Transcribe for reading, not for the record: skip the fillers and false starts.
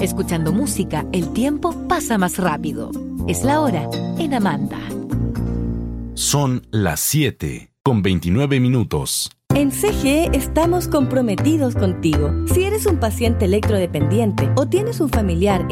Escuchando música, el tiempo pasa más rápido. Es la hora en Amanda. Son las 7:29. En CGE estamos comprometidos contigo. Si eres un paciente electrodependiente o tienes un familiar